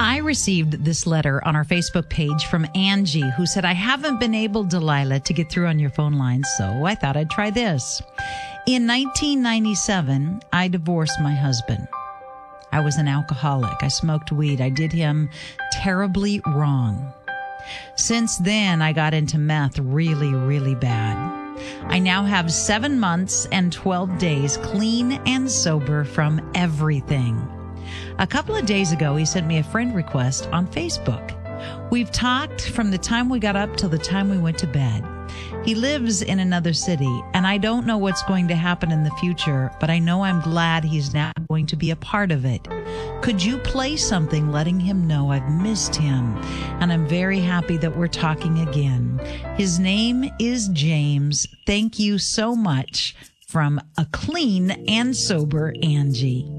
I received this letter on our Facebook page from Angie, who said, I haven't been able, Delilah, to get through on your phone line, so I thought I'd try this. In 1997, I divorced my husband. I was an alcoholic. I smoked weed. I did him terribly wrong. Since then, I got into meth really, really bad. I now have 7 months and 12 days clean and sober from everything. A couple of days ago, he sent me a friend request on Facebook. We've talked from the time we got up till the time we went to bed. He lives in another city, and I don't know what's going to happen in the future, but I know I'm glad he's now going to be a part of it. Could you play something letting him know I've missed him, and I'm very happy that we're talking again? His name is James. Thank you so much. From a clean and sober Angie.